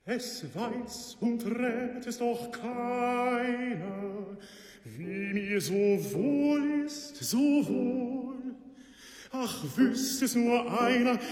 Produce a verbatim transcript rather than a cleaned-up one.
Es weiß und rät es doch keiner, wie mir so wohl ist, so wohl. Ach, wüsste es nur einer,